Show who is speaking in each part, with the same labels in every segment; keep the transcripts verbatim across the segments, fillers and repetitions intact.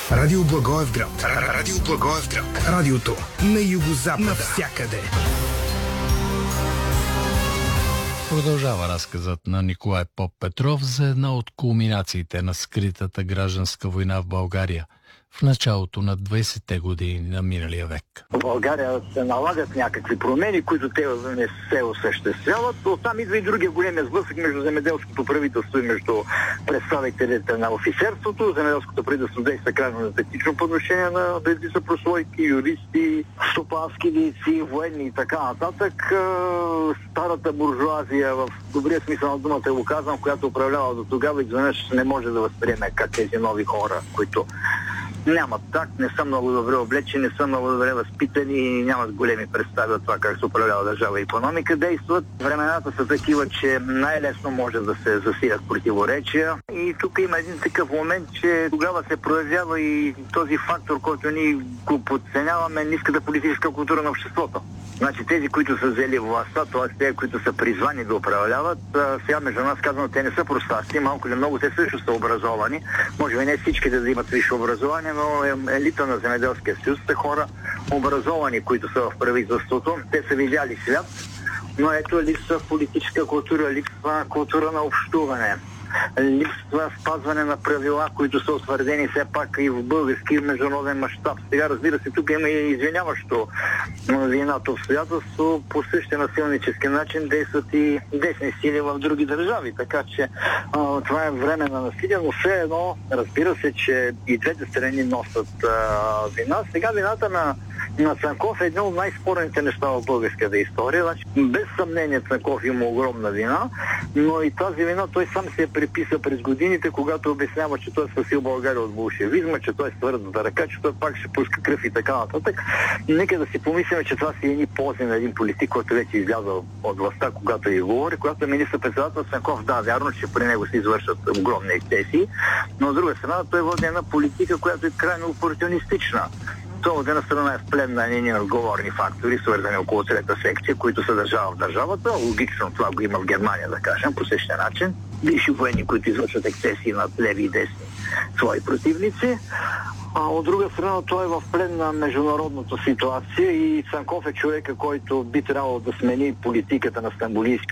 Speaker 1: Радио Благоевград. Радио Благоевград. Радиото на югозапада. Навсякъде.
Speaker 2: Продължава разказът на Николай Поппетров за една от кулминациите на скритата гражданска война в България в началото на двайсетте години на миналия век.
Speaker 3: В България се налагат някакви промени, които те не се осъществяват. Оттам идва и другия големия сблъсък между земеделското правителство и между представителите на офицерството. Земеделското правителство действа крайно на тактично по отношение на редица прослойки, юристи, стопански дейци, военни и така нататък. Старата буржуазия, в добрия смисъл на думата го казвам, която управлява до тогава, изведнъж не може да възприеме как тези нови хора, които нямат так, не са много добре облечени, не са много добре възпитани и нямат големи представи от това как се управлява държава и икономика. Действат. Времената са такива, че най-лесно може да се засилят противоречия. И тук има един такъв момент, че тогава се проявява и този фактор, който ние го подценяваме, ниската политическа култура на обществото. Значи тези, които са взели властта, т.е. тези, които са призвани да управляват, сега между нас казвам, те не са простаци, малко или много те също са образовани. Може би не всичките да имат висше образование, но елита на Земеделския съюз са хора образовани, които са в правителството. Те са видяли свят, но ето липсва политическа култура, липсва култура на общуване. Липсва спазване на правила, които са утвърдени все пак и в български и в международен мащаб. Сега, разбира се, тук има и извиняващо вината обстоятелство. По същия насилнически начин действат и десни сили в други държави. Така че а, това е време на насилие, но все едно, разбира се, че и двете страни носят а, вина. Сега вината на на Цанков е едно от най-спорните неща в българската история. Значи, без съмнение Цанков има огромна вина, но и тази вина той сам се приписа през годините, когато обяснява, че той е спасил България от болшевизма, че той е с твърдата ръка, че той пак ще пуска кръв и така нататък. Нека да си помислим, че това си едни ползи на един политик, който вече изляза от властта, когато и говори, когато е министър-председател Цанков, да, вярно, че при него се извършват огромни ексцесии, но от друга страна той води една политика, която е крайно опортунистична. Това от една страна е вплен на едни отговорни фактори, свързани около трета секция, които се държава в държавата. Логично това го има в Германия, да кажем, по същия начин. Бивши военни, които извършват ексцесии над леви и десни свои противници. А от друга страна той е в плен на международната ситуация и Цанков е човека, който би трябвало да смени политиката на Стамболийски,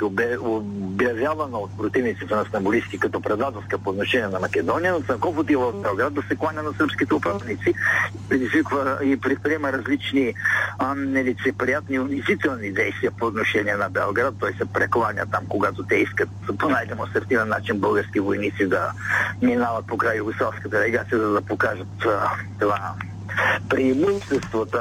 Speaker 3: обявявана от противниците на Стамболийски като предателска по отношение на Македония, но Цанков отива в Белград да се кланя на сръбските управници, предизвиква и предприема различни а, нелицеприятни, унизителни действия по отношение на Белград. Той се прекланя там, когато те искат по най-демонстративен начин български войници да минават покрай югославската делегация, за да покажат това преимуществото